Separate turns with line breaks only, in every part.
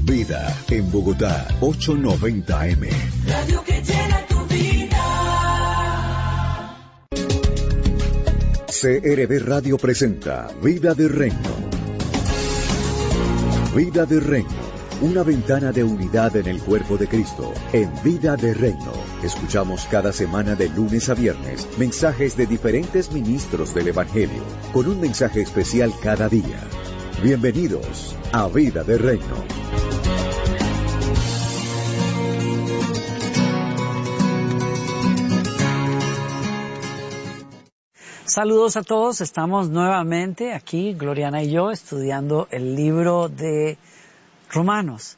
Vida en Bogotá, 890M.
Radio que llena tu vida.
CRB Radio presenta Vida de Reino. Vida de Reino. Una ventana de unidad en el cuerpo de Cristo. En Vida de Reino, escuchamos cada semana de lunes a viernes mensajes de diferentes ministros del Evangelio, con un mensaje especial cada día. Bienvenidos a Vida de Reino.
Saludos a todos, estamos nuevamente aquí, Gloriana y yo, estudiando el libro de Romanos.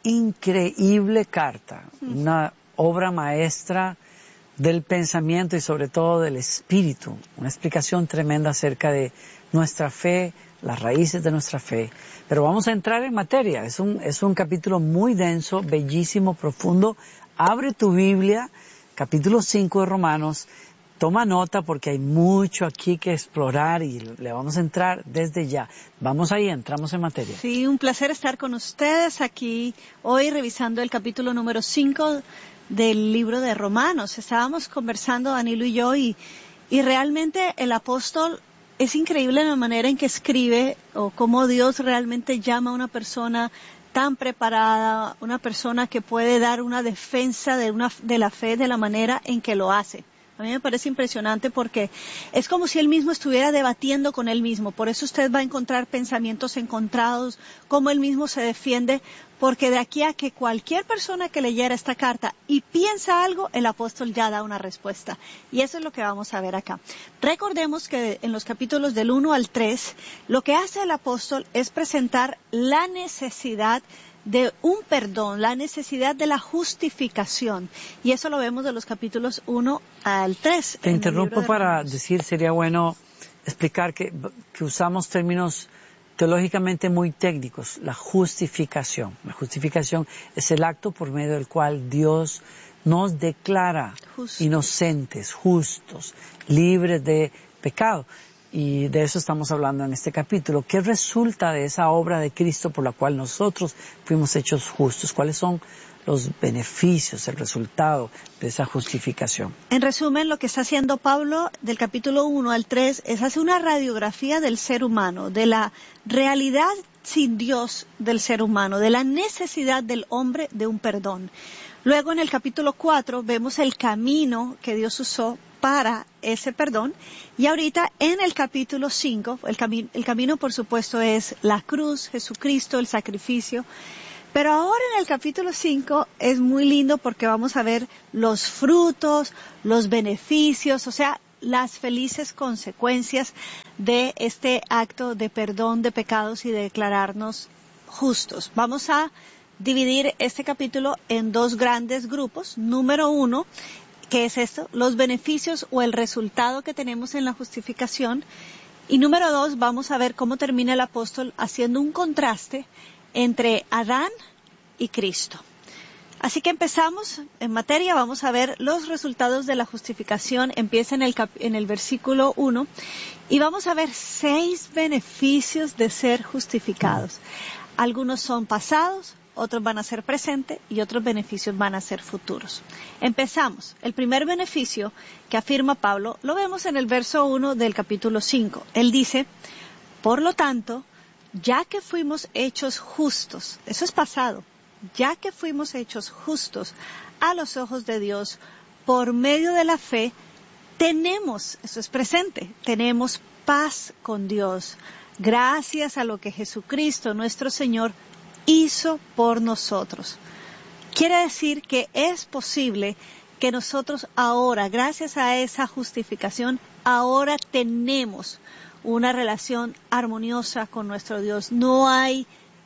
Increíble carta, una obra maestra del pensamiento y sobre todo del espíritu. Una explicación tremenda acerca de nuestra fe, las raíces de nuestra fe. Pero vamos a entrar en materia. Es un capítulo muy denso, bellísimo, profundo. Abre tu Biblia, capítulo 5 de Romanos. Toma nota porque hay mucho aquí que explorar y le vamos a entrar desde ya. Vamos ahí, entramos en materia.
Sí, un placer estar con ustedes aquí hoy revisando el capítulo número 5 del libro de Romanos. Estábamos conversando, Danilo y yo, y realmente el apóstol es increíble la manera en que escribe o cómo Dios realmente llama a una persona tan preparada, una persona que puede dar una defensa de la fe de la manera en que lo hace. A mí me parece impresionante porque es como si él mismo estuviera debatiendo con él mismo. Por eso usted va a encontrar pensamientos encontrados, cómo él mismo se defiende, porque de aquí a que cualquier persona que leyera esta carta y piensa algo, el apóstol ya da una respuesta. Y eso es lo que vamos a ver acá. Recordemos que en los capítulos del 1 al 3, lo que hace el apóstol es presentar la necesidad de un perdón, la necesidad de la justificación. Y eso lo vemos de los capítulos 1 al 3.
Te interrumpo para decir, sería bueno explicar que usamos términos teológicamente muy técnicos. La justificación. La justificación es el acto por medio del cual Dios nos declara inocentes, justos, libres de pecado. Y de eso estamos hablando en este capítulo. ¿Qué resulta de esa obra de Cristo por la cual nosotros fuimos hechos justos? ¿Cuáles son los beneficios, el resultado de esa justificación?
En resumen, lo que está haciendo Pablo del capítulo 1 al 3 es hacer una radiografía del ser humano, de la realidad sin Dios del ser humano, de la necesidad del hombre de un perdón. Luego en el capítulo 4 vemos el camino que Dios usó para ese perdón. Y ahorita en el capítulo 5, el camino por supuesto es la cruz, Jesucristo, el sacrificio. Pero ahora en el capítulo 5 es muy lindo porque vamos a ver los frutos, los beneficios, o sea, las felices consecuencias de este acto de perdón de pecados y de declararnos justos. Vamos a dividir este capítulo en dos grandes grupos. Número 1, ¿qué es esto? Los beneficios o el resultado que tenemos en la justificación. Y número 2, vamos a ver cómo termina el apóstol haciendo un contraste entre Adán y Cristo. Así que empezamos en materia, vamos a ver los resultados de la justificación. Empieza en el versículo 1 y vamos a ver 6 beneficios de ser justificados. Algunos son pasados, otros van a ser presentes y otros beneficios van a ser futuros. Empezamos. El primer beneficio que afirma Pablo lo vemos en el verso 1 del capítulo 5. Él dice, por lo tanto, ya que fuimos hechos justos, eso es pasado, ya que fuimos hechos justos a los ojos de Dios por medio de la fe, tenemos, eso es presente, tenemos paz con Dios, gracias a lo que Jesucristo, nuestro Señor, hizo por nosotros. Quiere decir que es posible que nosotros ahora, gracias a esa justificación, ahora tenemos una relación armoniosa con nuestro Dios. No hay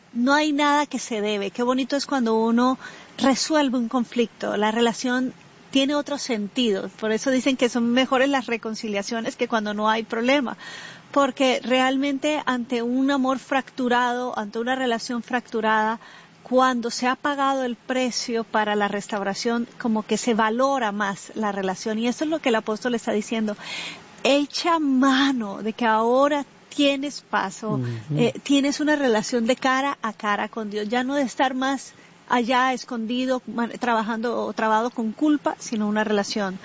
nada que se debe. Qué bonito es cuando uno resuelve un conflicto. La relación tiene otro sentido. Por eso dicen que son mejores las reconciliaciones que cuando no hay problema. Porque realmente ante un amor fracturado, ante una relación fracturada, cuando se ha pagado el precio para la restauración, como que se valora más la relación. Y eso es lo que el apóstol está diciendo. Echa mano de que ahora tienes paz, tienes una relación de cara a cara con Dios, ya no de estar más allá escondido, trabajando o trabado con culpa, sino una relación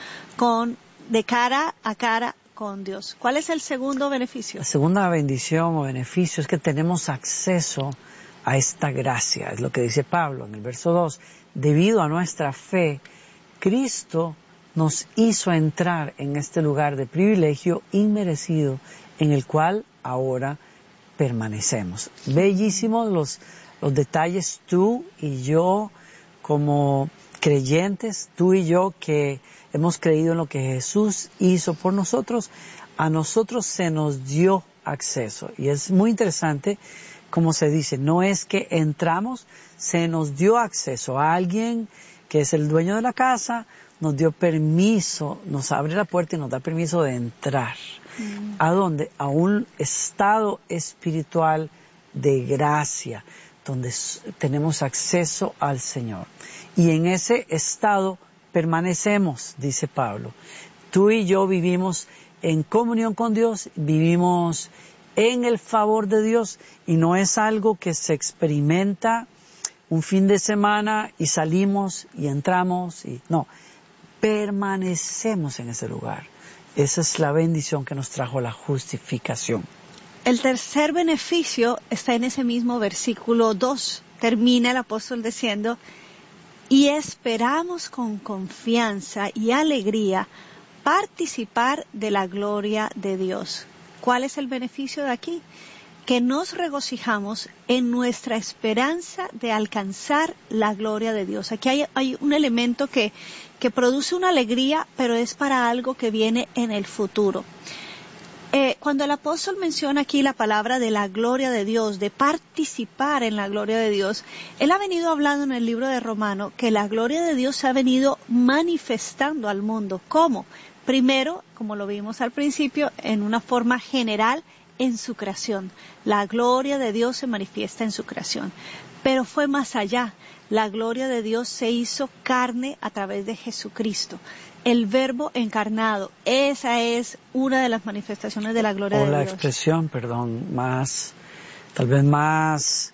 de cara a cara con Dios. ¿Cuál es el segundo beneficio?
La segunda bendición o beneficio es que tenemos acceso a esta gracia, es lo que dice Pablo en el verso 2. Debido a nuestra fe, Cristo nos hizo entrar en este lugar de privilegio inmerecido en el cual ahora permanecemos. Bellísimos los detalles, tú y yo como creyentes, tú y yo que hemos creído en lo que Jesús hizo por nosotros, a nosotros se nos dio acceso. Y es muy interesante como se dice, no es que entramos, se nos dio acceso a alguien que es el dueño de la casa, nos dio permiso, nos abre la puerta y nos da permiso de entrar. ¿A dónde? A un estado espiritual de gracia, donde tenemos acceso al Señor. Y en ese estado permanecemos, dice Pablo. Tú y yo vivimos en comunión con Dios, vivimos en el favor de Dios, y no es algo que se experimenta un fin de semana y salimos y entramos, no, permanecemos en ese lugar. Esa es la bendición que nos trajo la justificación.
El tercer beneficio está en ese mismo versículo 2. Termina el apóstol diciendo, y esperamos con confianza y alegría participar de la gloria de Dios. ¿Cuál es el beneficio de aquí? Que nos regocijamos en nuestra esperanza de alcanzar la gloria de Dios. Aquí hay un elemento que produce una alegría, pero es para algo que viene en el futuro. Cuando el apóstol menciona aquí la palabra de la gloria de Dios, de participar en la gloria de Dios, él ha venido hablando en el libro de Romanos que la gloria de Dios se ha venido manifestando al mundo. ¿Cómo? Primero, como lo vimos al principio, en una forma general, en su creación. La gloria de Dios se manifiesta en su creación. Pero fue más allá. La gloria de Dios se hizo carne a través de Jesucristo. El Verbo encarnado. Esa es una de las manifestaciones de la gloria de Dios. O la
expresión, tal vez más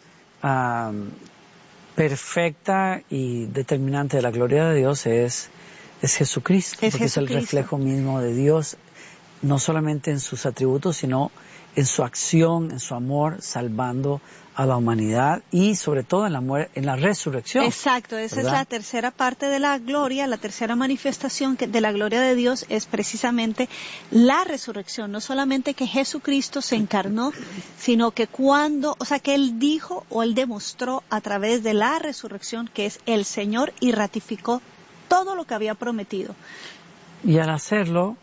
perfecta y determinante de la gloria de Dios es Jesucristo. Porque es el reflejo mismo de Dios, no solamente en sus atributos, sino en su acción, en su amor, salvando a la humanidad y sobre todo en la resurrección.
Exacto, esa ¿verdad? Es la tercera parte de la gloria, la tercera manifestación de la gloria de Dios es precisamente la resurrección. No solamente que Jesucristo se encarnó, sino que que Él dijo o Él demostró a través de la resurrección que es el Señor y ratificó todo lo que había prometido.
Y al hacerlo,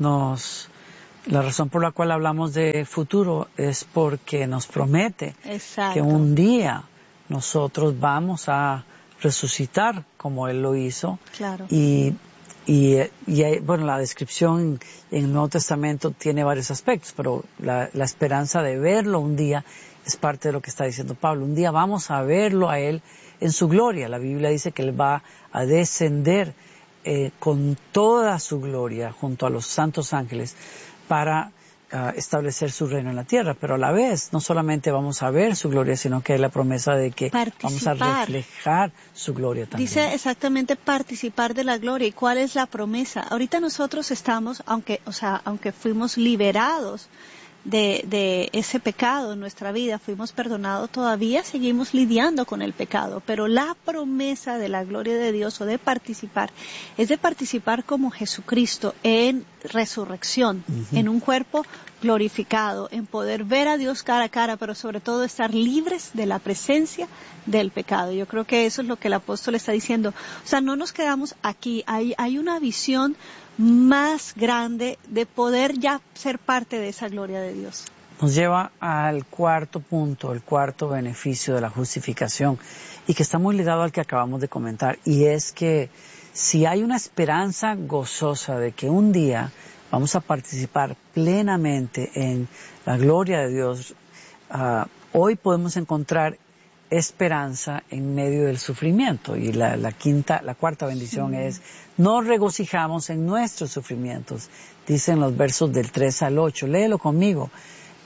la razón por la cual hablamos de futuro es porque nos promete
Exacto.
que un día nosotros vamos a resucitar como Él lo hizo.
Claro.
Y bueno, la descripción en el Nuevo Testamento tiene varios aspectos, pero la esperanza de verlo un día es parte de lo que está diciendo Pablo. Un día vamos a verlo a Él en su gloria. La Biblia dice que Él va a descender con toda su gloria junto a los santos ángeles para establecer su reino en la tierra, pero a la vez no solamente vamos a ver su gloria, sino que hay la promesa de que vamos a reflejar su gloria también.
Dice exactamente participar de la gloria. ¿Y cuál es la promesa? Ahorita nosotros estamos, aunque fuimos liberados de ese pecado en nuestra vida, fuimos perdonados, todavía seguimos lidiando con el pecado, pero la promesa de la gloria de Dios o de participar es de participar como Jesucristo en resurrección, en un cuerpo glorificado, en poder ver a Dios cara a cara, pero sobre todo estar libres de la presencia del pecado. Yo creo que eso es lo que el apóstol está diciendo. O sea, no nos quedamos aquí, hay una visión más grande de poder ya ser parte de esa gloria de Dios.
Nos lleva al cuarto punto, el cuarto beneficio de la justificación, y que está muy ligado al que acabamos de comentar, y es que si hay una esperanza gozosa de que un día vamos a participar plenamente en la gloria de Dios, hoy podemos encontrar esperanza en medio del sufrimiento. Y la cuarta bendición es, nos regocijamos en nuestros sufrimientos. Dicen los versos del 3 al 8. Léelo conmigo.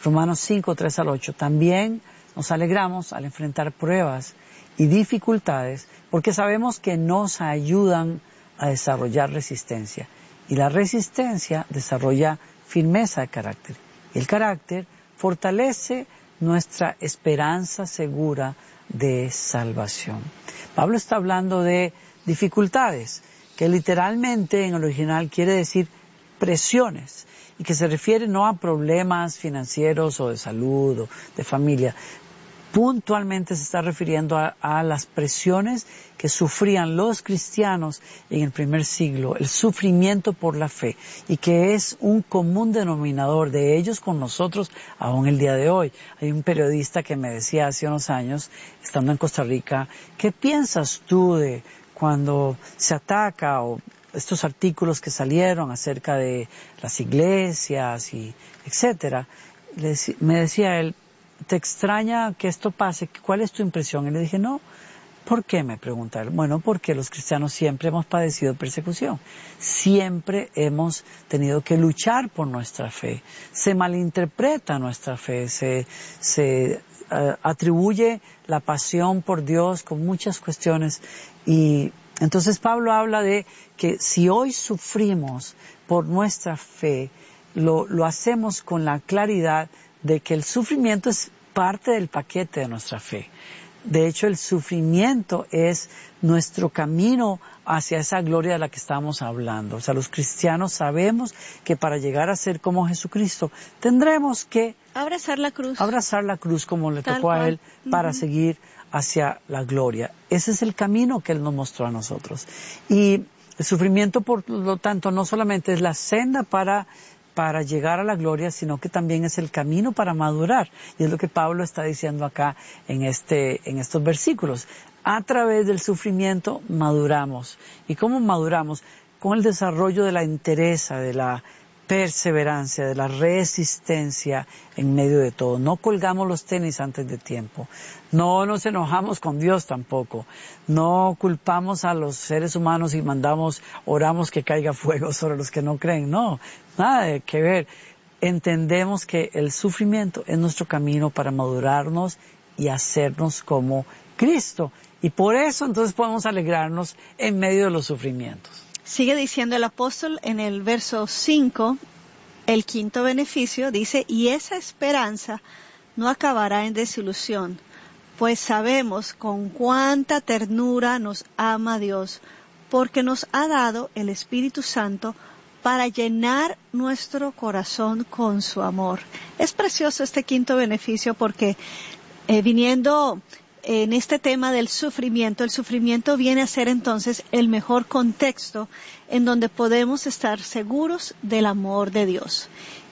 Romanos 5, 3 al 8. También nos alegramos al enfrentar pruebas y dificultades porque sabemos que nos ayudan a desarrollar resistencia. Y la resistencia desarrolla firmeza de carácter. Y el carácter fortalece nuestra esperanza segura de salvación. Pablo está hablando de dificultades, que literalmente en el original quiere decir presiones, y que se refiere no a problemas financieros o de salud o de familia. Puntualmente se está refiriendo a las presiones que sufrían los cristianos en el primer siglo, el sufrimiento por la fe, y que es un común denominador de ellos con nosotros aún el día de hoy. Hay un periodista que me decía hace unos años, estando en Costa Rica, ¿qué piensas tú de cuando se ataca o estos artículos que salieron acerca de las iglesias y etcétera? Me decía él, ¿te extraña que esto pase? ¿Cuál es tu impresión? Y le dije, no. ¿Por qué? Me pregunta él. Bueno, porque los cristianos siempre hemos padecido persecución. Siempre hemos tenido que luchar por nuestra fe. Se malinterpreta nuestra fe. Se atribuye la pasión por Dios con muchas cuestiones. Y entonces Pablo habla de que si hoy sufrimos por nuestra fe, lo hacemos con la claridad de que el sufrimiento es parte del paquete de nuestra fe. De hecho, el sufrimiento es nuestro camino hacia esa gloria de la que estamos hablando. O sea, los cristianos sabemos que para llegar a ser como Jesucristo tendremos que
abrazar la cruz.
Abrazar la cruz como le tocó a Él para seguir hacia la gloria. Ese es el camino que Él nos mostró a nosotros. Y el sufrimiento, por lo tanto, no solamente es la senda para llegar a la gloria, sino que también es el camino para madurar. Y es lo que Pablo está diciendo acá en estos versículos. A través del sufrimiento maduramos. ¿Y cómo maduramos? Con el desarrollo de la entereza, de la perseverancia, de la resistencia en medio de todo. No colgamos los tenis antes de tiempo. No nos enojamos con Dios tampoco. No culpamos a los seres humanos y oramos que caiga fuego sobre los que no creen. No, nada de que ver. Entendemos que el sufrimiento es nuestro camino para madurarnos y hacernos como Cristo. Y por eso entonces podemos alegrarnos en medio de los sufrimientos.
Sigue diciendo el apóstol en el verso 5, el quinto beneficio, dice, y esa esperanza no acabará en desilusión, pues sabemos con cuánta ternura nos ama Dios, porque nos ha dado el Espíritu Santo para llenar nuestro corazón con su amor. Es precioso este quinto beneficio porque viniendo en este tema del sufrimiento, el sufrimiento viene a ser entonces el mejor contexto en donde podemos estar seguros del amor de Dios.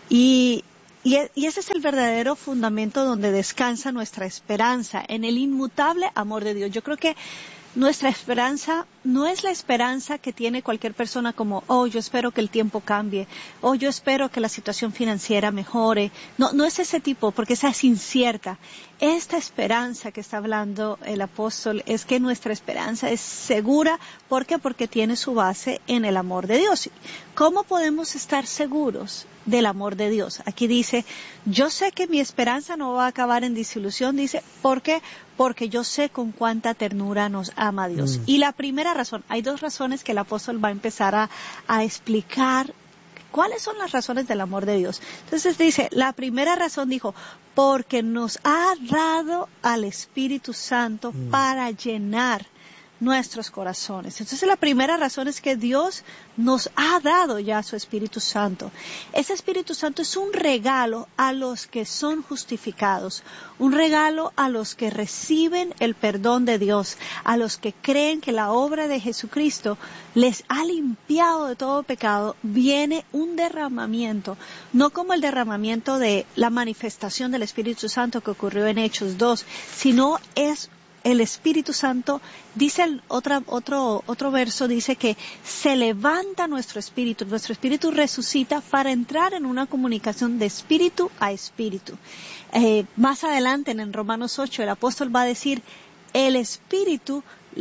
Y ese es el verdadero fundamento donde descansa nuestra esperanza, en el inmutable amor de Dios. Yo creo que nuestra esperanza no es la esperanza que tiene cualquier persona como, yo espero que el tiempo cambie, yo espero que la situación financiera mejore. No es ese tipo, porque esa es incierta. Esta esperanza que está hablando el apóstol es que nuestra esperanza es segura. ¿Por qué? Porque tiene su base en el amor de Dios. ¿Cómo podemos estar seguros del amor de Dios? Aquí dice, yo sé que mi esperanza no va a acabar en desilusión, dice, ¿por qué? Porque yo sé con cuánta ternura nos ama Dios. Y la primera razón, hay dos razones que el apóstol va a empezar a explicar. ¿Cuáles son las razones del amor de Dios? Entonces dice, la primera razón dijo, porque nos ha dado al Espíritu Santo para llenar nuestros corazones. Entonces la primera razón es que Dios nos ha dado ya su Espíritu Santo. Ese Espíritu Santo es un regalo a los que son justificados, un regalo a los que reciben el perdón de Dios, a los que creen que la obra de Jesucristo les ha limpiado de todo pecado. Viene un derramamiento, no como el derramamiento de la manifestación del Espíritu Santo que ocurrió en Hechos 2, sino es el Espíritu Santo. Dice otro verso, dice que se levanta nuestro espíritu resucita para entrar en una comunicación de espíritu a espíritu. Más adelante en Romanos 8 el apóstol va a decir, el espíritu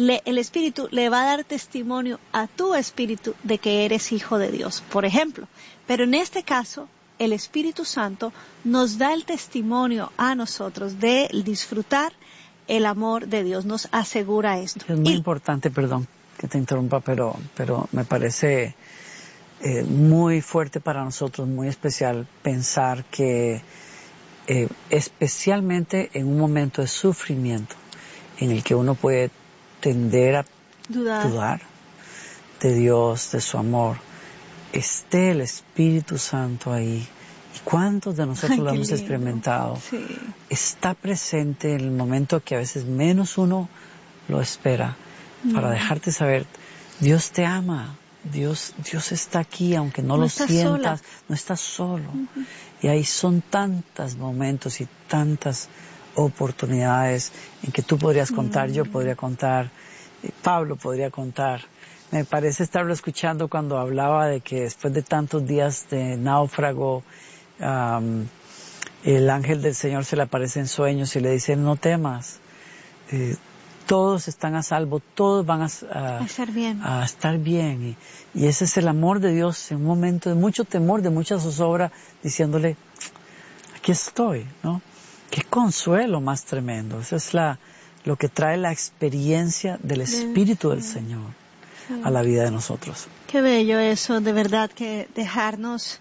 le va a dar testimonio a tu espíritu de que eres hijo de Dios, por ejemplo. Pero en este caso, el Espíritu Santo nos da el testimonio a nosotros de disfrutar el amor de Dios, nos asegura esto.
Es muy importante, perdón que te interrumpa, pero me parece muy fuerte para nosotros, muy especial pensar que especialmente en un momento de sufrimiento en el que uno puede tender a dudar de Dios, de su amor, esté el Espíritu Santo ahí. ¿Y cuántos de nosotros lo hemos experimentado?
Sí.
Está presente en el momento que a veces menos uno lo espera, para dejarte saber, Dios te ama, Dios está aquí, aunque no lo sientas, no estás solo. Y ahí son tantos momentos y tantas oportunidades en que tú podrías contar, yo podría contar, Pablo podría contar. Me parece estarlo escuchando cuando hablaba de que después de tantos días de náufrago, el ángel del Señor se le aparece en sueños y le dice, no temas, todos están a salvo, todos van a estar bien. Y ese es el amor de Dios en un momento de mucho temor, de mucha zozobra, diciéndole, aquí estoy, ¿no? Qué consuelo más tremendo. Eso es lo que trae la experiencia del Espíritu del Señor a la vida de nosotros.
Qué bello eso, de verdad, que dejarnos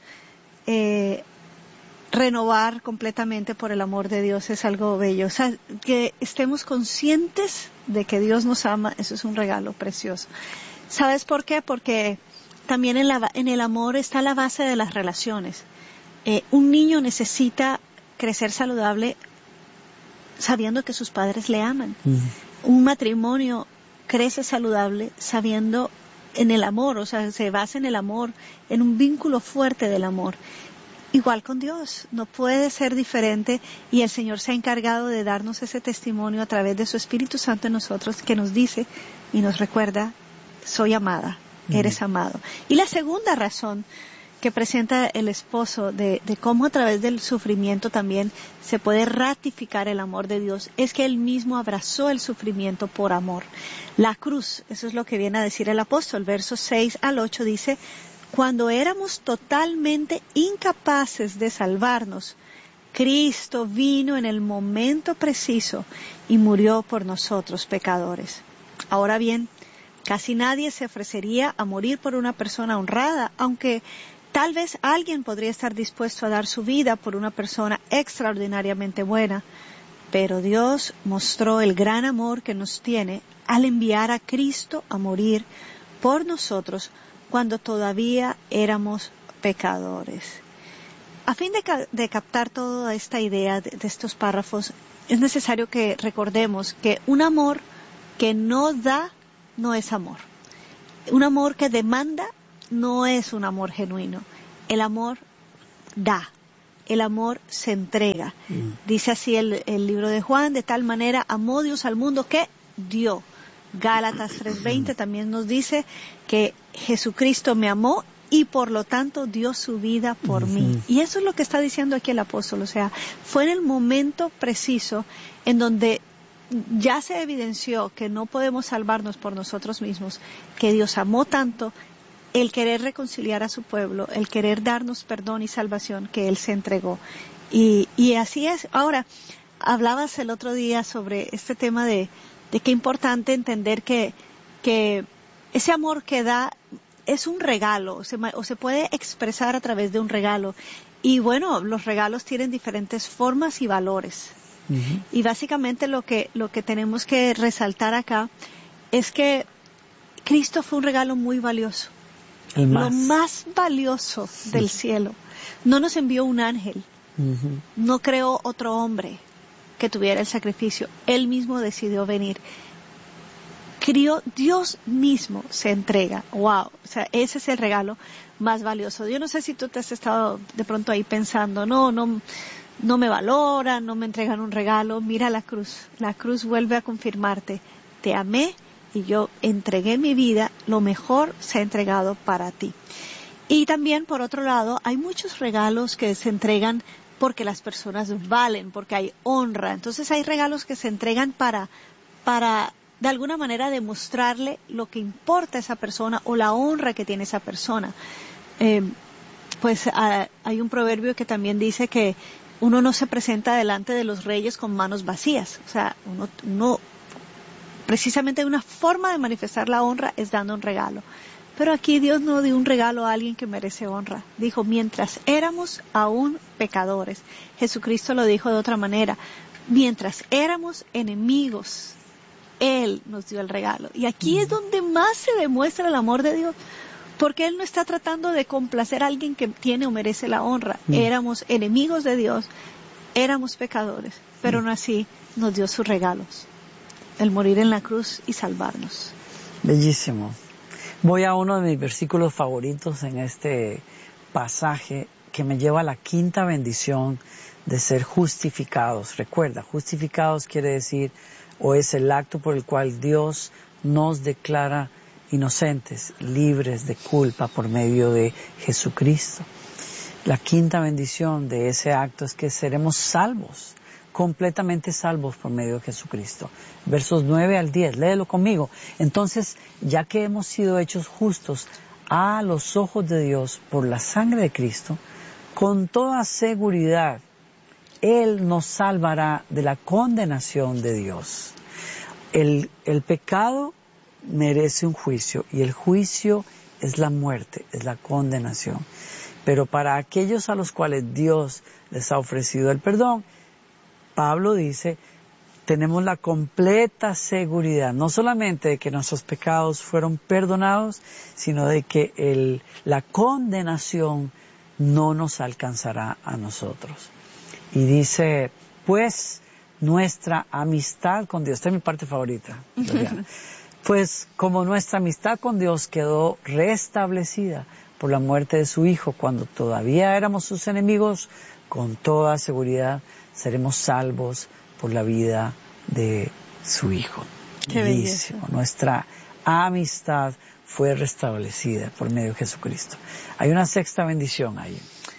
renovar completamente por el amor de Dios es algo bello. O sea, que estemos conscientes de que Dios nos ama, eso es un regalo precioso. ¿Sabes por qué? Porque también en el amor está la base de las relaciones. Un niño necesita crecer saludable sabiendo que sus padres le aman. Un matrimonio crece saludable sabiendo en el amor, o sea, se basa en el amor, en un vínculo fuerte del amor. Igual con Dios, no puede ser diferente, y el Señor se ha encargado de darnos ese testimonio a través de su Espíritu Santo en nosotros, que nos dice y nos recuerda, soy amada, eres amado. Y la segunda razón que presenta el esposo de cómo a través del sufrimiento también se puede ratificar el amor de Dios, es que él mismo abrazó el sufrimiento por amor. La cruz, eso es lo que viene a decir el apóstol, versos 6 al 8 dice, cuando éramos totalmente incapaces de salvarnos, Cristo vino en el momento preciso y murió por nosotros pecadores. Ahora bien, casi nadie se ofrecería a morir por una persona honrada, aunque tal vez alguien podría estar dispuesto a dar su vida por una persona extraordinariamente buena, pero Dios mostró el gran amor que nos tiene al enviar a Cristo a morir por nosotros cuando todavía éramos pecadores. A fin de captar toda esta idea de estos párrafos, es necesario que recordemos que un amor que no da no es amor. Un amor que demanda no es un amor genuino. El amor da. El amor se entrega. Dice así el libro de Juan, de tal manera amó Dios al mundo que dio. Gálatas 3:20 también nos dice que Jesucristo me amó y por lo tanto dio su vida por mí. Y eso es lo que está diciendo aquí el apóstol. O sea, fue en el momento preciso en donde ya se evidenció que no podemos salvarnos por nosotros mismos, que Dios amó tanto, el querer reconciliar a su pueblo, el querer darnos perdón y salvación, que Él se entregó. Y así es. Ahora, hablabas el otro día sobre este tema de qué importante entender que ese amor que da es un regalo, o se puede expresar a través de un regalo. Y bueno, los regalos tienen diferentes formas y valores. Y básicamente lo que tenemos que resaltar acá es que Cristo fue un regalo muy valioso. Lo más valioso del cielo. No nos envió un ángel. No creó otro hombre que tuviera el sacrificio. Él mismo decidió venir. Dios mismo se entrega. Wow. O sea, ese es el regalo más valioso. Yo no sé si tú te has estado de pronto ahí pensando, no me valoran, no me entregan un regalo. Mira la cruz. La cruz vuelve a confirmarte. Te amé y yo entregué mi vida. Lo mejor se ha entregado para ti. Y también, por otro lado, hay muchos regalos que se entregan porque las personas valen, porque hay honra. Entonces hay regalos que se entregan para de alguna manera demostrarle lo que importa a esa persona o la honra que tiene esa persona. pues hay un proverbio que también dice que uno no se presenta delante de los reyes con manos vacías. O sea, uno precisamente una forma de manifestar la honra es dando un regalo. Pero aquí Dios no dio un regalo a alguien que merece honra. Dijo, mientras éramos aún pecadores. Jesucristo lo dijo de otra manera. Mientras éramos enemigos, Él nos dio el regalo. Y aquí es donde más se demuestra el amor de Dios. Porque Él no está tratando de complacer a alguien que tiene o merece la honra. Éramos enemigos de Dios, éramos pecadores. Pero aún así nos dio sus regalos. El morir en la cruz y salvarnos.
Bellísimo. Voy a uno de mis versículos favoritos en este pasaje que me lleva a la quinta bendición de ser justificados. Recuerda, justificados quiere decir, o es el acto por el cual Dios nos declara inocentes, libres de culpa por medio de Jesucristo. La quinta bendición de ese acto es que seremos salvos, completamente salvos por medio de Jesucristo. Versos 9 al 10, léelo conmigo. Entonces, ya que hemos sido hechos justos a los ojos de Dios por la sangre de Cristo, con toda seguridad, Él nos salvará de la condenación de Dios. El pecado merece un juicio y el juicio es la muerte, es la condenación. Pero para aquellos a los cuales Dios les ha ofrecido el perdón, Pablo dice, tenemos la completa seguridad, no solamente de que nuestros pecados fueron perdonados, sino de que la condenación no nos alcanzará a nosotros. Y dice, pues nuestra amistad con Dios, esta es mi parte favorita, Liliana. Pues como nuestra amistad con Dios quedó restablecida por la muerte de su Hijo cuando todavía éramos sus enemigos, con toda seguridad seremos salvos por la vida de su Hijo.
Qué
bellísimo.
belleza.
Nuestra amistad fue restablecida por medio de Jesucristo. Hay una sexta bendición ahí.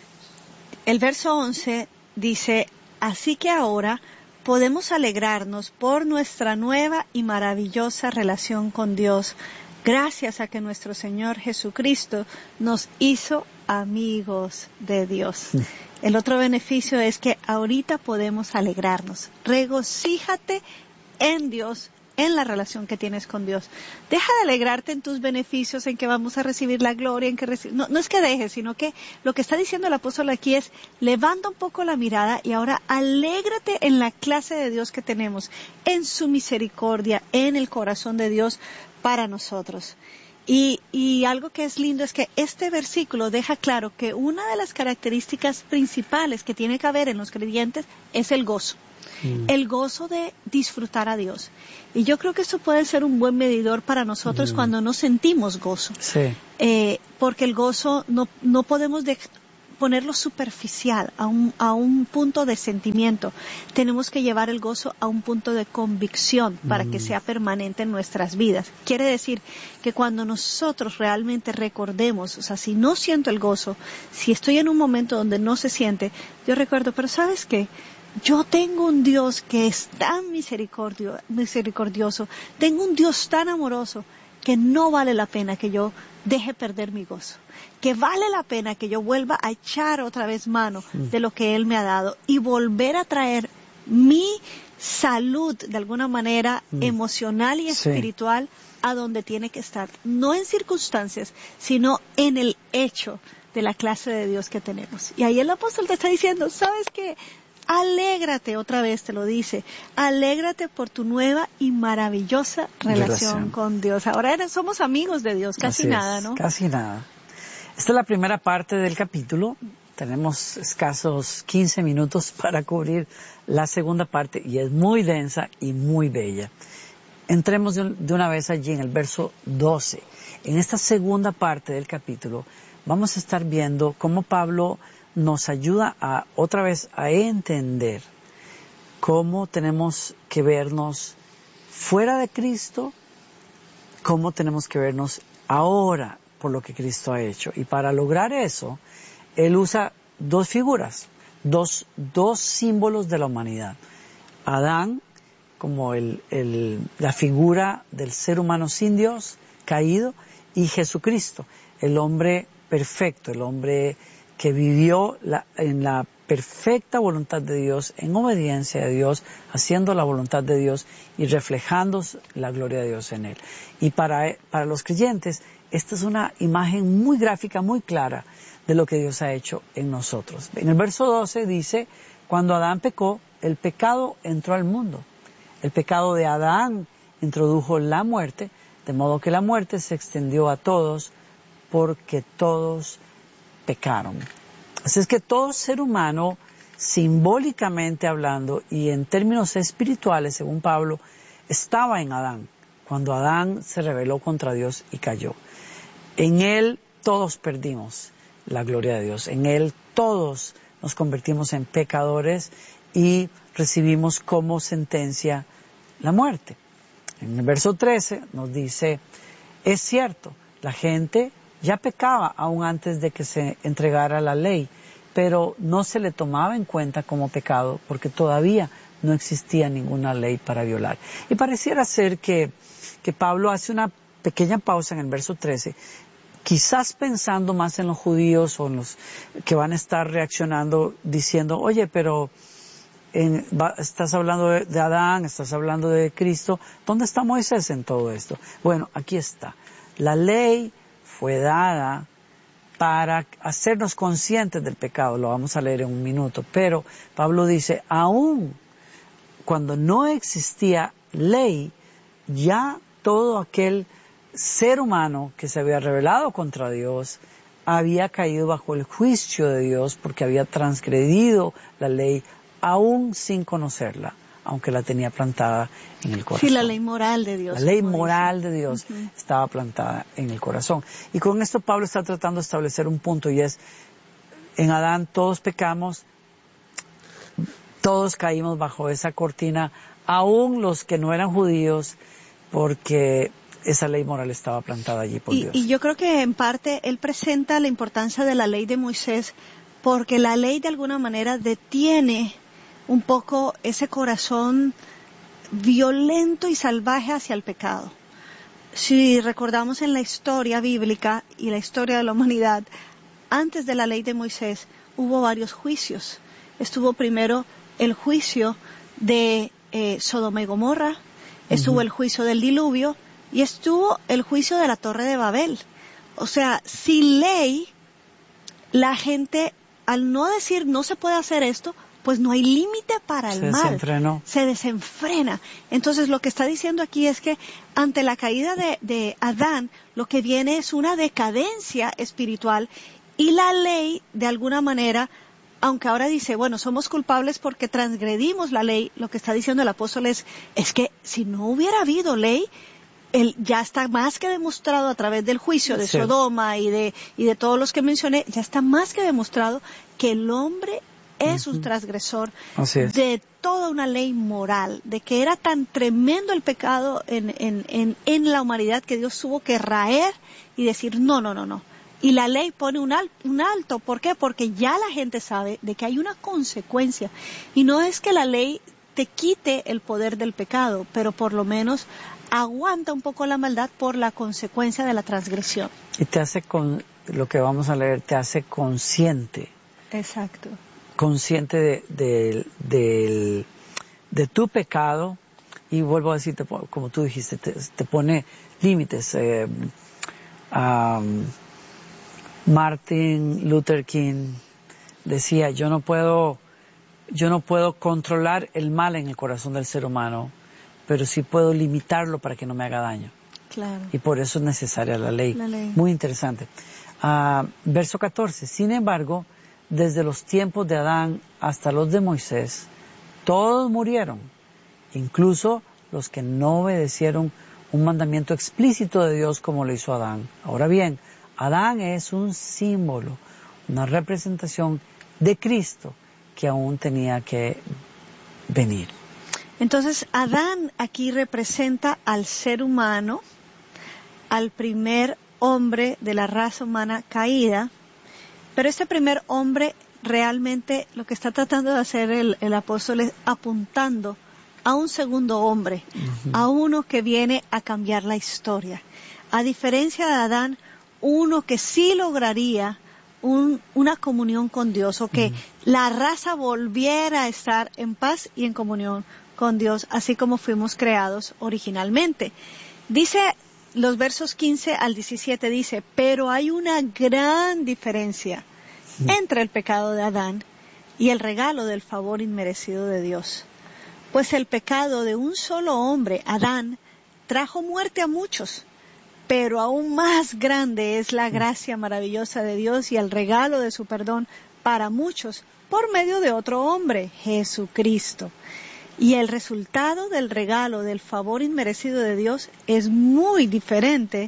El verso 11 dice, así que ahora podemos alegrarnos por nuestra nueva y maravillosa relación con Dios, gracias a que nuestro Señor Jesucristo nos hizo amigos de Dios. El otro beneficio es que ahorita podemos alegrarnos. Regocíjate en Dios, en la relación que tienes con Dios. Deja de alegrarte en tus beneficios, en que vamos a recibir la gloria, en que no es que dejes, sino que lo que está diciendo el apóstol aquí es, levanta un poco la mirada y ahora alégrate en la clase de Dios que tenemos, en su misericordia, en el corazón de Dios para nosotros. Y algo que es lindo es que este versículo deja claro que una de las características principales que tiene que haber en los creyentes es el gozo. El gozo de disfrutar a Dios. Y yo creo que eso puede ser un buen medidor para nosotros cuando no sentimos gozo.
Sí.
Porque el gozo no podemos ponerlo superficial a un punto de sentimiento. Tenemos que llevar el gozo a un punto de convicción para que sea permanente en nuestras vidas. Quiere decir que cuando nosotros realmente recordemos, o sea, si no siento el gozo, si estoy en un momento donde no se siente, yo recuerdo, pero ¿sabes qué? Yo tengo un Dios que es tan misericordioso, tengo un Dios tan amoroso que no vale la pena que yo deje perder mi gozo, que vale la pena que yo vuelva a echar otra vez mano de lo que Él me ha dado y volver a traer mi salud de alguna manera emocional y espiritual a donde tiene que estar, no en circunstancias, sino en el hecho de la clase de Dios que tenemos. Y ahí el apóstol te está diciendo, ¿sabes qué? Alégrate, otra vez te lo dice, alégrate por tu nueva y maravillosa relación con Dios. Ahora somos amigos de Dios, casi nada, ¿no?
Casi nada. Esta es la primera parte del capítulo. Tenemos escasos 15 minutos para cubrir la segunda parte y es muy densa y muy bella. Entremos de una vez allí en el verso 12. En esta segunda parte del capítulo vamos a estar viendo cómo Pablo nos ayuda otra vez a entender cómo tenemos que vernos fuera de Cristo, cómo tenemos que vernos ahora por lo que Cristo ha hecho. Y para lograr eso, él usa dos figuras, dos símbolos de la humanidad. Adán, como la figura del ser humano sin Dios, caído, y Jesucristo, el hombre perfecto, el hombre que vivió en la perfecta voluntad de Dios, en obediencia a Dios, haciendo la voluntad de Dios y reflejando la gloria de Dios en él. Y para los creyentes, esta es una imagen muy gráfica, muy clara de lo que Dios ha hecho en nosotros. En el verso 12 dice, cuando Adán pecó, el pecado entró al mundo. El pecado de Adán introdujo la muerte, de modo que la muerte se extendió a todos porque todos pecaron. Así es que todo ser humano, simbólicamente hablando y en términos espirituales, según Pablo, estaba en Adán, cuando Adán se rebeló contra Dios y cayó. En él todos perdimos la gloria de Dios. En él todos nos convertimos en pecadores y recibimos como sentencia la muerte. En el verso 13 nos dice, es cierto, la gente ya pecaba aún antes de que se entregara la ley, pero no se le tomaba en cuenta como pecado porque todavía no existía ninguna ley para violar. Y pareciera ser que Pablo hace una pequeña pausa en el verso 13, quizás pensando más en los judíos o en los que van a estar reaccionando diciendo, oye, pero estás hablando de Adán, estás hablando de Cristo, ¿dónde está Moisés en todo esto? Bueno, aquí está. La ley fue dada para hacernos conscientes del pecado, lo vamos a leer en un minuto, pero Pablo dice, aún cuando no existía ley, ya todo aquel ser humano que se había rebelado contra Dios había caído bajo el juicio de Dios porque había transgredido la ley aún sin conocerla, aunque la tenía plantada en el corazón.
Sí, la ley moral de Dios.
La ley moral de Dios estaba plantada en el corazón. Y con esto Pablo está tratando de establecer un punto y es, en Adán todos pecamos, todos caímos bajo esa cortina, aún los que no eran judíos, porque esa ley moral estaba plantada allí por Dios.
Y yo creo que en parte él presenta la importancia de la ley de Moisés, porque la ley de alguna manera detiene un poco ese corazón violento y salvaje hacia el pecado. Si recordamos en la historia bíblica y la historia de la humanidad, antes de la ley de Moisés hubo varios juicios. Estuvo primero el juicio de Sodoma y Gomorra, estuvo el juicio del diluvio y estuvo el juicio de la Torre de Babel. O sea, sin ley, la gente, al no decir no se puede hacer esto, pues no hay límite para el mal. Se desenfrena. Entonces lo que está diciendo aquí es que ante la caída de Adán, lo que viene es una decadencia espiritual y la ley, de alguna manera, aunque ahora dice, bueno, somos culpables porque transgredimos la ley, lo que está diciendo el apóstol es que si no hubiera habido ley, ya está más que demostrado a través del juicio de Sodoma y de todos los que mencioné, ya está más que demostrado que el hombre es un transgresor de toda una ley moral, de que era tan tremendo el pecado en la humanidad que Dios tuvo que raer y decir no. Y la ley pone un alto. ¿Por qué? Porque ya la gente sabe de que hay una consecuencia. Y no es que la ley te quite el poder del pecado, pero por lo menos aguanta un poco la maldad por la consecuencia de la transgresión.
Y te hace, lo que vamos a leer, te hace consciente.
Exacto.
Consciente de tu pecado, y vuelvo a decirte, como tú dijiste, te pone límites. Martin Luther King decía, yo no puedo controlar el mal en el corazón del ser humano, pero sí puedo limitarlo para que no me haga daño.
Claro.
Y por eso es necesaria la ley. Muy interesante. Verso 14. Sin embargo, desde los tiempos de Adán hasta los de Moisés, todos murieron, incluso los que no obedecieron un mandamiento explícito de Dios como lo hizo Adán. Ahora bien, Adán es un símbolo, una representación de Cristo que aún tenía que venir.
Entonces, Adán aquí representa al ser humano, al primer hombre de la raza humana caída, pero este primer hombre realmente lo que está tratando de hacer el apóstol es apuntando a un segundo hombre, a uno que viene a cambiar la historia. A diferencia de Adán, uno que sí lograría una comunión con Dios, o que la raza volviera a estar en paz y en comunión con Dios, así como fuimos creados originalmente. Dice los versos 15 al 17, dice, pero hay una gran diferencia entre el pecado de Adán y el regalo del favor inmerecido de Dios. Pues el pecado de un solo hombre, Adán, trajo muerte a muchos, pero aún más grande es la gracia maravillosa de Dios y el regalo de su perdón para muchos por medio de otro hombre, Jesucristo. Y el resultado del regalo del favor inmerecido de Dios es muy diferente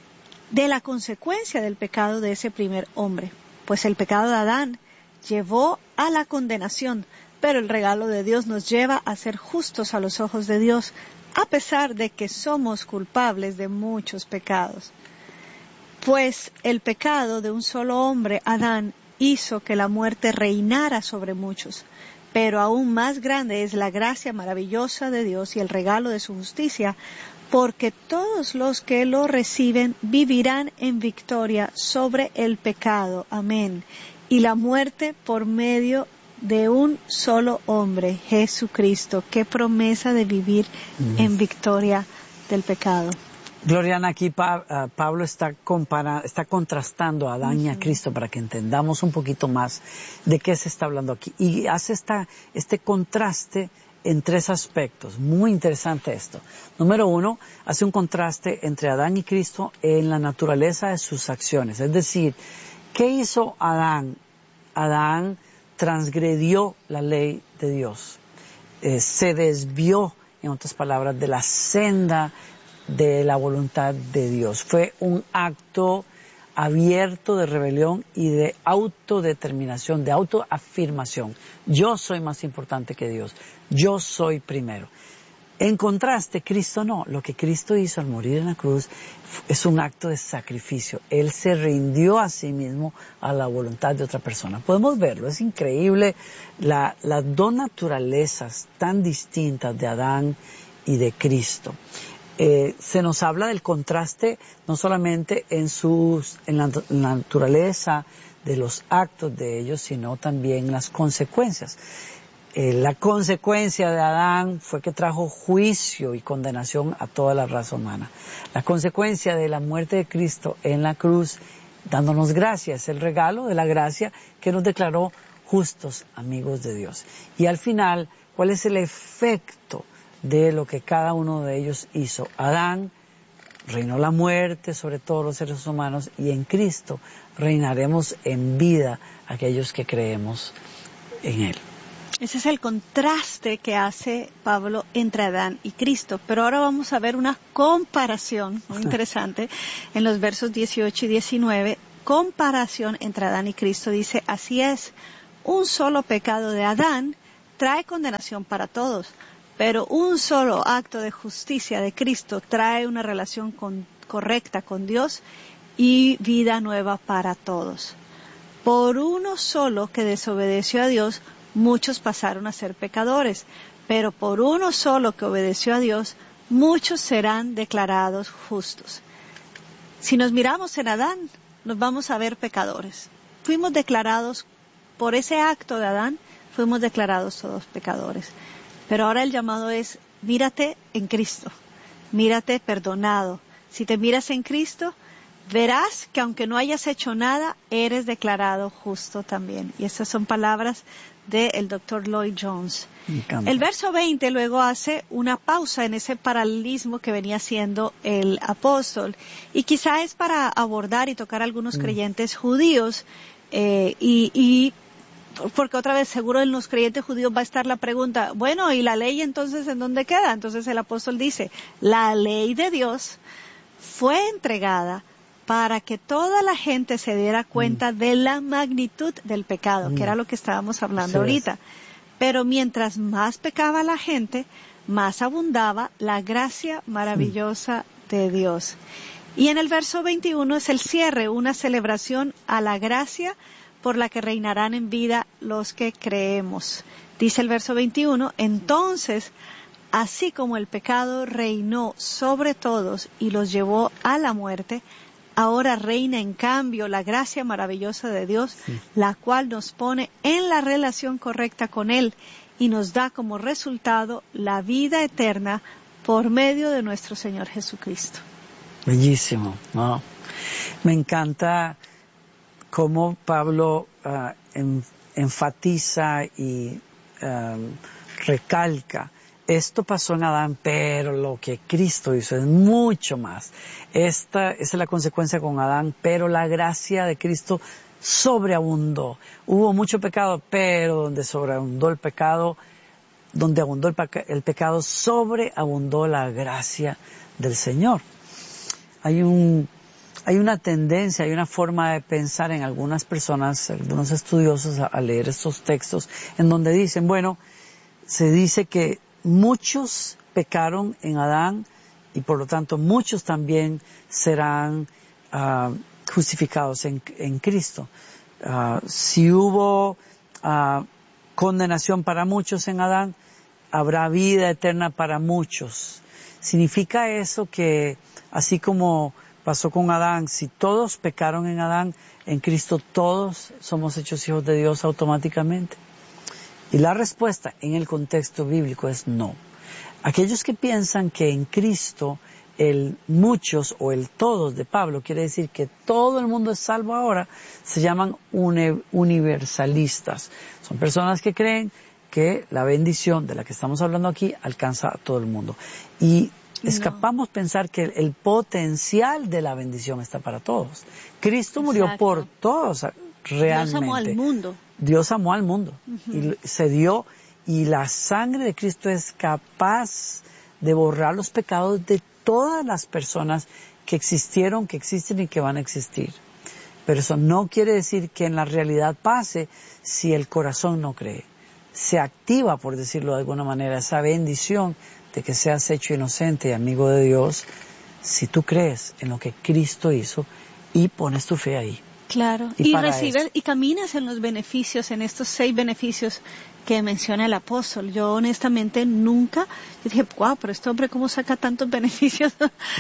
de la consecuencia del pecado de ese primer hombre. Pues el pecado de Adán llevó a la condenación, pero el regalo de Dios nos lleva a ser justos a los ojos de Dios, a pesar de que somos culpables de muchos pecados. Pues el pecado de un solo hombre, Adán, hizo que la muerte reinara sobre muchos, pero aún más grande es la gracia maravillosa de Dios y el regalo de su justicia, porque todos los que lo reciben vivirán en victoria sobre el pecado. Amén. Y la muerte por medio de un solo hombre, Jesucristo. Qué promesa de vivir en victoria del pecado.
Gloriana, aquí Pablo está contrastando a Adán y a Cristo para que entendamos un poquito más de qué se está hablando aquí. Y hace este contraste en tres aspectos. Muy interesante esto. Número uno, hace un contraste entre Adán y Cristo en la naturaleza de sus acciones. Es decir, ¿qué hizo Adán? Adán transgredió la ley de Dios. Se desvió, en otras palabras, de la senda de la voluntad de Dios. Fue un acto abierto de rebelión y de autodeterminación, de autoafirmación. Yo soy más importante que Dios. Yo soy primero. En contraste, Cristo no. Lo que Cristo hizo al morir en la cruz es un acto de sacrificio. Él se rindió a sí mismo a la voluntad de otra persona. Podemos verlo. Es increíble las dos naturalezas tan distintas de Adán y de Cristo. Se nos habla del contraste no solamente en la naturaleza de los actos de ellos, sino también las consecuencias. La consecuencia de Adán fue que trajo juicio y condenación a toda la raza humana. La consecuencia de la muerte de Cristo en la cruz, dándonos gracia, es el regalo de la gracia que nos declaró justos amigos de Dios. Y al final, ¿cuál es el efecto de lo que cada uno de ellos hizo? Adán reinó la muerte sobre todos los seres humanos y en Cristo reinaremos en vida aquellos que creemos en Él.
Ese es el contraste que hace Pablo entre Adán y Cristo. Pero ahora vamos a ver una comparación muy interesante en los versos 18 y 19. Comparación entre Adán y Cristo. Dice, así es, un solo pecado de Adán trae condenación para todos, pero un solo acto de justicia de Cristo trae una relación correcta con Dios y vida nueva para todos. Por uno solo que desobedeció a Dios, muchos pasaron a ser pecadores, pero por uno solo que obedeció a Dios, muchos serán declarados justos. Si nos miramos en Adán, nos vamos a ver pecadores. Fuimos declarados, por ese acto de Adán, fuimos declarados todos pecadores. Pero ahora el llamado es, mírate en Cristo, mírate perdonado. Si te miras en Cristo, verás que aunque no hayas hecho nada, eres declarado justo también. Y esas son palabras del Dr. Lloyd Jones. El verso 20 luego hace una pausa en ese paralelismo que venía haciendo el apóstol. Y quizá es para abordar y tocar a algunos creyentes judíos porque otra vez seguro en los creyentes judíos va a estar la pregunta, bueno, ¿y la ley entonces en dónde queda? Entonces el apóstol dice, la ley de Dios fue entregada para que toda la gente se diera cuenta de la magnitud del pecado, que era lo que estábamos hablando ahorita. Pero mientras más pecaba la gente, más abundaba la gracia maravillosa de Dios. Y en el verso 21 es el cierre, una celebración a la gracia por la que reinarán en vida los que creemos. Dice el verso 21, entonces, así como el pecado reinó sobre todos y los llevó a la muerte, Ahora reina en cambio la gracia maravillosa de Dios, la cual nos pone en la relación correcta con Él y nos da como resultado la vida eterna por medio de nuestro Señor Jesucristo.
Bellísimo, ¿no? Me encanta cómo Pablo enfatiza y recalca. Esto pasó en Adán, pero lo que Cristo hizo es mucho más. Esta es la consecuencia con Adán, pero la gracia de Cristo sobreabundó. Hubo mucho pecado, pero donde sobreabundó el pecado, donde abundó el pecado, sobreabundó la gracia del Señor. Hay una tendencia, hay una forma de pensar en algunas personas, algunos estudiosos a leer estos textos, en donde dicen, bueno, se dice que muchos pecaron en Adán y por lo tanto muchos también serán justificados en Cristo. Si hubo condenación para muchos en Adán, habrá vida eterna para muchos. ¿Significa eso que así como pasó con Adán, si todos pecaron en Adán, en Cristo todos somos hechos hijos de Dios automáticamente? Y la respuesta en el contexto bíblico es no. Aquellos que piensan que en Cristo el muchos o el todos de Pablo quiere decir que todo el mundo es salvo ahora, se llaman universalistas. Son personas que creen que la bendición de la que estamos hablando aquí alcanza a todo el mundo. Y escapamos pensar que el potencial de la bendición está para todos. Cristo murió por todos realmente. Dios amó al mundo. Dios amó al mundo y se dio, y la sangre de Cristo es capaz de borrar los pecados de todas las personas que existieron, que existen y que van a existir. Pero eso no quiere decir que en la realidad pase si el corazón no cree. Se activa, por decirlo de alguna manera, esa bendición de que seas hecho inocente y amigo de Dios si tú crees en lo que Cristo hizo y pones tu fe ahí.
Claro, y recibes y caminas en los beneficios, en estos 6 beneficios que menciona el apóstol. Yo honestamente nunca, yo dije, wow, pero este hombre cómo saca tantos beneficios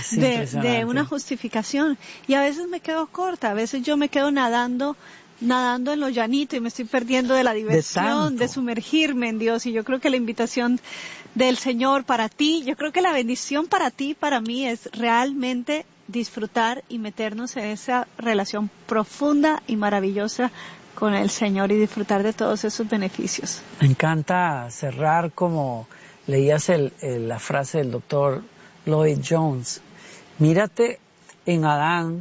de una justificación. Y a veces me quedo corta, a veces yo me quedo nadando en lo llanito y me estoy perdiendo de la diversión, de sumergirme en Dios. Y yo creo que la invitación del Señor para ti, yo creo que la bendición para ti, para mí, es realmente disfrutar y meternos en esa relación profunda y maravillosa con el Señor y disfrutar de todos esos beneficios.
Me encanta cerrar como leías la frase del doctor Lloyd Jones. Mírate en Adán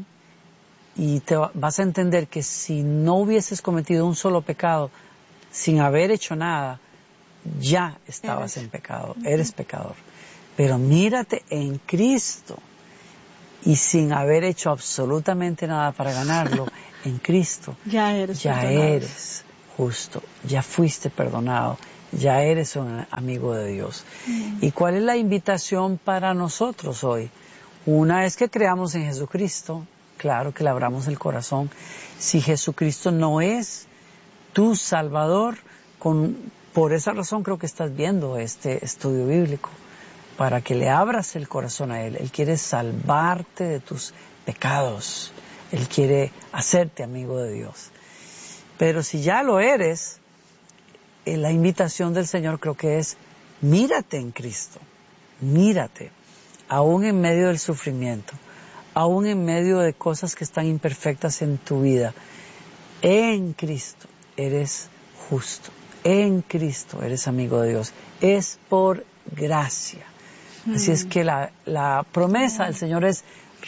y te vas a entender que si no hubieses cometido un solo pecado, sin haber hecho nada, ya estabas en pecado, eres pecador. Pero mírate en Cristo y sin haber hecho absolutamente nada para ganarlo, en Cristo ya eres justo, ya fuiste perdonado, ya eres un amigo de Dios. ¿Y cuál es la invitación para nosotros hoy? Una es que creamos en Jesucristo, claro que le abramos el corazón. Si Jesucristo no es tu Salvador, por esa razón creo que estás viendo este estudio bíblico, para que le abras el corazón a Él. Él quiere salvarte de tus pecados. Él quiere hacerte amigo de Dios. Pero si ya lo eres, la invitación del Señor creo que es, mírate en Cristo. Mírate, aún en medio del sufrimiento, aún en medio de cosas que están imperfectas en tu vida. En Cristo eres justo. En Cristo eres amigo de Dios. Es por gracia. Así es que la promesa del Señor es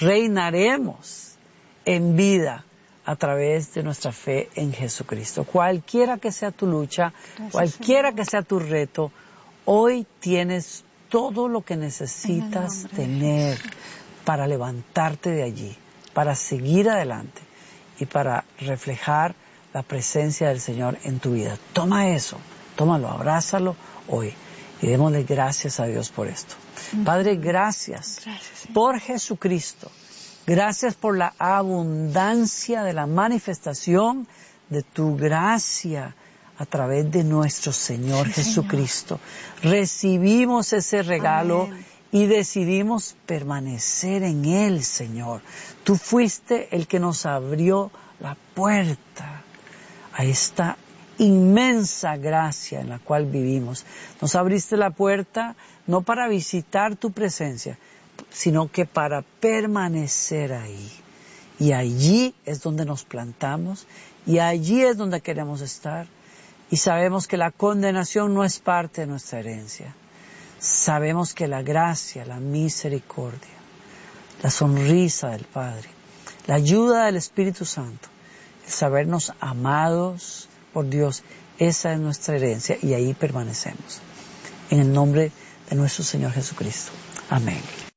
reinaremos en vida a través de nuestra fe en Jesucristo. Cualquiera que sea tu lucha, cualquiera que sea tu reto, hoy tienes todo lo que necesitas tener para levantarte de allí, para seguir adelante y para reflejar la presencia del Señor en tu vida. Toma eso, tómalo, abrázalo hoy y démosle gracias a Dios por esto. Padre, gracias por Jesucristo. Gracias por la abundancia de la manifestación de tu gracia a través de nuestro Señor Jesucristo. Recibimos ese regalo y decidimos permanecer en Él, Señor. Tú fuiste el que nos abrió la puerta a esta inmensa gracia en la cual vivimos. Nos abriste la puerta no para visitar tu presencia, sino que para permanecer ahí. Y allí es donde nos plantamos, y allí es donde queremos estar. Y sabemos que la condenación no es parte de nuestra herencia. Sabemos que la gracia, la misericordia, la sonrisa del Padre, la ayuda del Espíritu Santo, el sabernos amados por Dios, esa es nuestra herencia y ahí permanecemos. En el nombre de nuestro Señor Jesucristo. Amén.